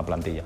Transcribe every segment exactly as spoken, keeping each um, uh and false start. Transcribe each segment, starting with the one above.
plantilla.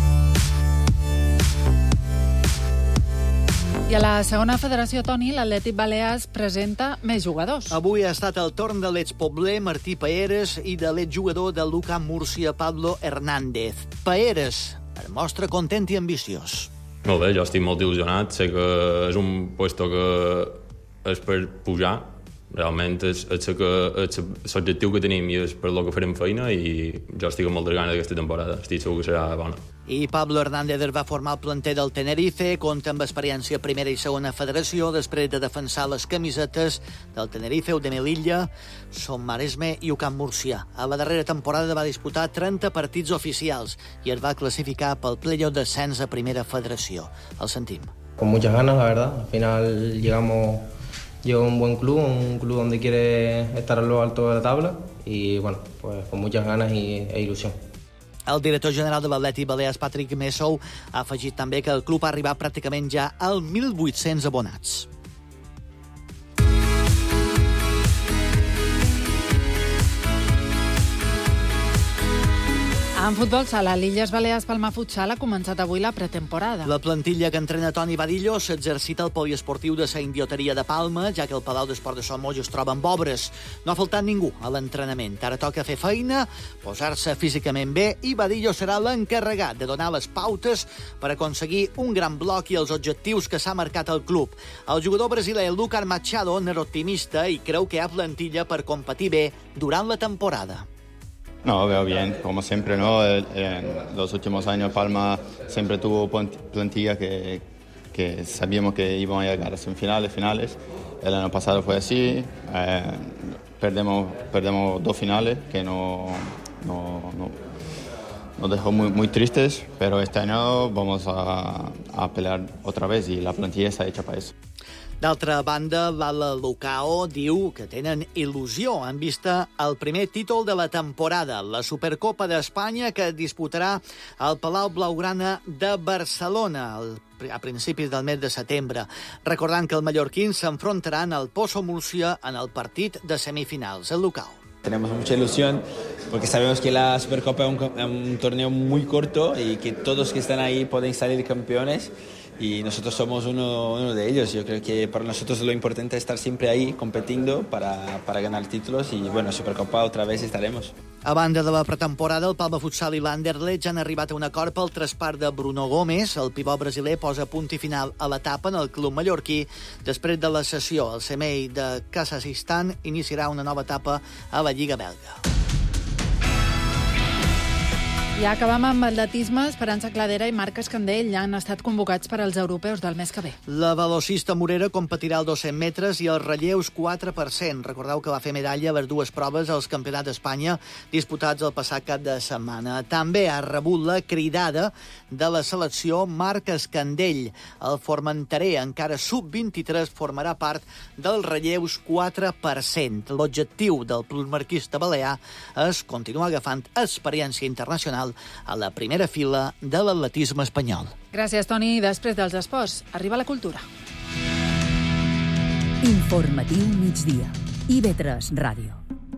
I a la segona federació, Toni, l'Atlètic Balears presenta més jugadors. Avui ha estat el torn de l'expobler Martí Paeres i de l'exjugador de l'UCAM Múrcia, Pablo Hernández. Paeres es mostra content i ambiciós. Molt bé, jo estic molt il·lusionat. Sé que és un puesto que és per pujar. Realment és, és, és l'objectiu que tenim i és per lo que farem feina, i jo estic amb moltes ganes d'aquesta temporada. Estic segur que serà bona. I Pablo Hernández va formar el planter del Tenerife, compta amb experiència a primera i segona federació, després de defensar les camisetes del Tenerife, de Melilla, Son Maresme i UCAM Múrcia. A la darrera temporada va disputar trenta partits oficials i es va classificar pel playoff d'ascens a primera federació. El sentim. Con muchas ganas, la verdad. Al final llegamos... Llegó un buen club, un club donde quiere estar a lo alto de la tabla y, bueno, pues con muchas ganas y, e ilusión. El director general de l'Atlètic Balears, Patrick Messou, ha afegit també que el club ha arribat pràcticament ja als mil vuit-cents abonats. En futbol sala, l'Illes Balears Palma Futsal ha començat avui la pretemporada. La plantilla que entrena Toni Badillo s'exercita al poliesportiu de la Indioteria de Palma, ja que el Palau d'Esport de Somos es troba amb obres. No ha faltat ningú a l'entrenament. Ara toca fer feina, posar-se físicament bé, i Badillo serà l'encarregat de donar les pautes per aconseguir un gran bloc i els objectius que s'ha marcat el club. El jugador brasiler Lucas Machado n'és optimista i creu que hi ha plantilla per competir bé durant la temporada. No, veo bien, como siempre, ¿no? En los últimos años Palma siempre tuvo plantilla que, que sabíamos que iban a llegar a semifinales, finales. El año pasado fue así, eh, perdemos, perdemos dos finales que no, no, no, nos dejó muy, muy tristes, pero este año vamos a, a pelear otra vez y la plantilla está hecha para eso. D'altra banda, l'Ala Lucao diu que tenen il·lusió en vista el primer títol de la temporada, la Supercopa d'Espanya, que disputarà al Palau Blaugrana de Barcelona a principis del mes de setembre. Recordant que els mallorquins s'enfrontaran al Pozo Múrcia en el partit de semifinals. El Lucao. Tenemos mucha ilusión porque sabemos que la Supercopa es un, un torneo muy corto y que todos que están ahí pueden salir campeones. Y nosotros somos uno, uno de ellos. Yo creo que para nosotros lo importante es estar siempre ahí competiendo para, para ganar títulos y, bueno, Supercopa otra vez estaremos. A banda de la pretemporada, el Palma Futsal i l'Anderlecht han arribat a un acord pel traspàs de Bruno Gómez. El pivot brasiler posa punt i final a l'etapa en el club mallorquí. Després de la sessió, el Semei de Kazakhstan iniciarà una nova etapa a la Lliga belga. I acabam amb atletisme. Esperança Cladera i Marc Escandell han estat convocats per als europeus del mes que ve. La velocista Morera competirà als dos-cents metres i els relleus quatre per cent. Recordeu que va fer medalla a les dues proves als Campionats d'Espanya disputats el passat cap de setmana. També ha rebut la cridada de la selecció Marc Escandell. El formenterer, encara sub vint-i-tres, formarà part dels relleus quatre per cent. L'objectiu del plusmarquista balear és continuar agafant experiència internacional a la primera fila de l'atletisme espanyol. Gràcies, Toni. Després dels esports, arriba la cultura. Informatiu migdia. I ve tres Ràdio.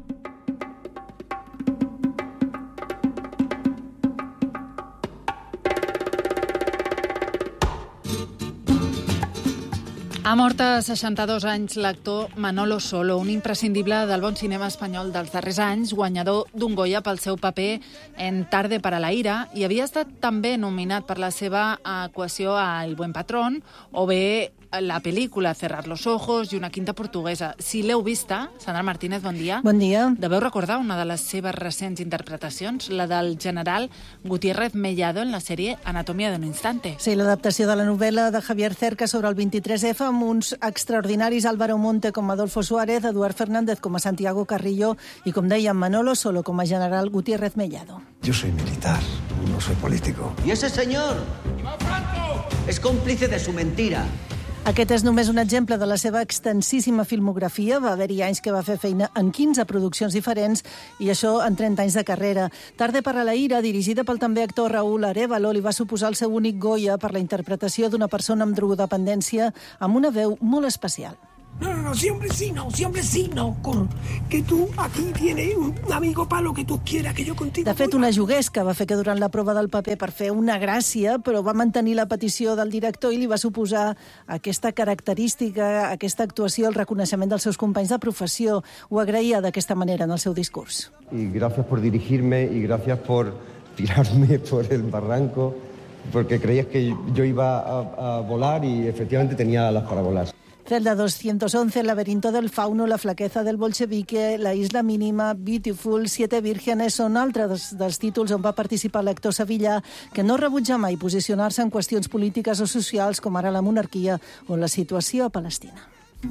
Ha mort a seixanta-dos anys l'actor Manolo Solo, un imprescindible del bon cinema espanyol dels darrers anys, guanyador d'un Goya pel seu paper en Tarde para la ira, i havia estat també nominat per la seva actuació a El buen patrón, o bé la pel·lícula Cerrar los ojos i Una quinta portuguesa. Si l'heu vista, Sandra Martínez, bon dia. Bon dia. Deveu recordar una de les seves recents interpretacions, la del general Gutiérrez Mellado en la sèrie Anatomía de un instante. Sí, l'adaptació de la novel·la de Javier Cerca sobre el vint-i-tres efa, amb uns extraordinaris Álvaro Monte com Adolfo Suárez, Eduard Fernández com a Santiago Carrillo i, com dèiem, Manolo Solo com a general Gutiérrez Mellado. Yo soy militar, no soy político. ¿Y ese señor? Es cómplice de su mentira. Aquest és només un exemple de la seva extensíssima filmografia. Va haver-hi anys que va fer feina en quinze produccions diferents i això en trenta anys de carrera. Tarde para la ira, dirigida pel també actor Raúl Arévalo, li va suposar el seu únic Goya per la interpretació d'una persona amb drogodependència amb una veu molt especial. No, no, no, siempre sí, no, siempre sí, no, cor, que tu aquí tienes un amigo para lo que tu quieras, que jo contigo... De fet, una juguesca va fer que durant la prova del paper per fer una gràcia, però va mantenir la petició del director i li va suposar aquesta característica, aquesta actuació, el reconeixement dels seus companys de professió. Ho agraïa d'aquesta manera en el seu discurs. Y gracias por dirigirme y gracias por tirarme por el barranco, porque creías que yo iba a, a volar y efectivamente tenía alas para volar. Celda doscientos once, El laberinto del fauno, La flaqueza del bolchevique, La isla mínima, Beautiful, Siete vírgenes són altres dels títols on va participar l'actor sevillà, que no rebutja mai posicionar-se en qüestions polítiques o socials com ara la monarquia o la situació a Palestina.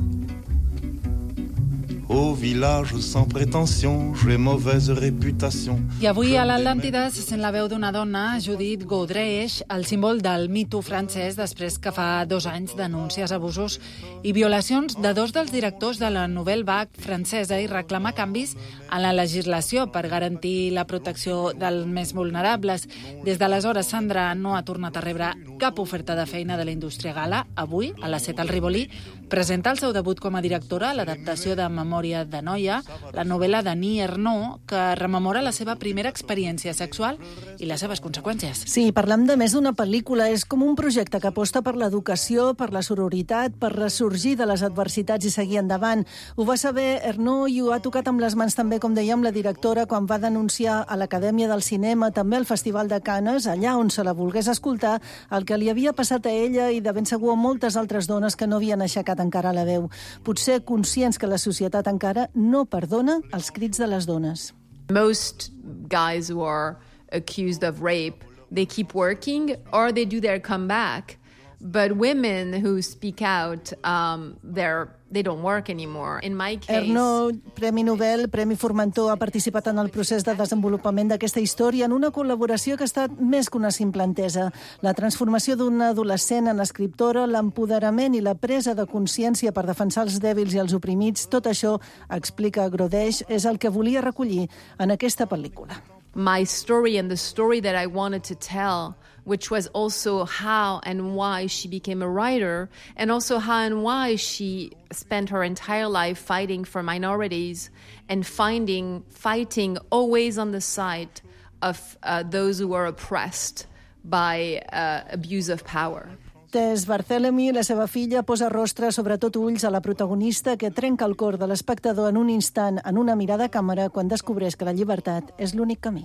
Au village sans prétention, j'ai mauvaise réputation. I avui a l'Atlàntida se sent la veu d'una dona, Judith Godrèche, el símbol del Me Too francès, després que fa dos anys denúncies abusos i violacions de dos dels directors de la Nouvelle Vague francesa i reclama canvis en la legislació per garantir la protecció dels més vulnerables. Des d'aleshores, Sandra no ha tornat a rebre cap oferta de feina de la indústria gala. Avui, a les set al Rivoli, presenta el seu debut com a directora a l'adaptació de Memòria de noia, la novel·la de Nina Ernaux, que rememora la seva primera experiència sexual i les seves conseqüències. Sí, parlem de més d'una pel·lícula. És com un projecte que aposta per l'educació, per la sororitat, per ressorgir de les adversitats i seguir endavant. Ho va saber Ernaux i ho ha tocat amb les mans també, com dèiem, la directora quan va denunciar a l'Acadèmia del Cinema, també al Festival de Canes, allà on se la volgués escoltar, el que li havia passat a ella i de ben segur a moltes altres dones que no havien aixecat encara la veu. Potser conscients que la societat encara no perdona els crits de les dones. Most guys who are accused of rape, they keep working or they do their comeback. But women who speak out, um, they're, they don't work anymore. In my case... Ernaux, Premi Nobel, Premi Formentor, ha participat en el procés de desenvolupament d'aquesta història en una col·laboració que ha estat més que una simple entesa. La transformació d'una adolescent en escriptora, l'empoderament i la presa de consciència per defensar els dèbils i els oprimits, tot això, explica Godrèche, és el que volia recollir en aquesta pel·lícula. My story and the story that I wanted to tell, which was also how and why she became a writer, and also how and why she spent her entire life fighting for minorities and finding, fighting always on the side of uh, those who are oppressed by uh, abuse of power. Tess Barthélemy, la seva filla, posa rostre, sobretot ulls, a la protagonista que trenca el cor de l'espectador en un instant, en una mirada a càmera, quan descobreix que la llibertat és l'únic camí.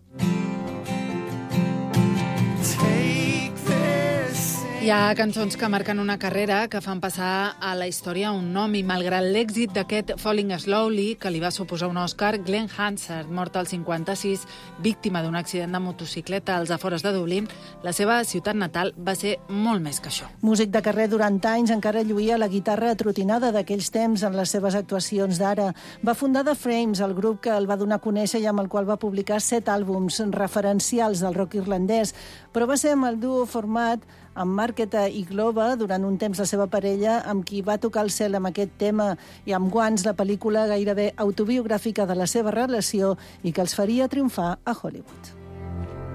Hi ha cançons que marquen una carrera, que fan passar a la història un nom, i malgrat l'èxit d'aquest Falling Slowly, que li va suposar un Òscar, Glen Hansard, mort al cinquanta-sis, víctima d'un accident de motocicleta als afores de Dublín, la seva ciutat natal va ser molt més que això. Músic de carrer durant anys, encara lluïa la guitarra atrotinada d'aquells temps en les seves actuacions d'ara. Va fundar The Frames, el grup que el va donar a conèixer i amb el qual va publicar set àlbums referencials del rock irlandès, però va ser amb el duo format amb Marketa i Globa, durant un temps la seva parella, amb qui va tocar el cel amb aquest tema, i amb Guants, la pel·lícula gairebé autobiogràfica de la seva relació i que els faria triomfar a Hollywood.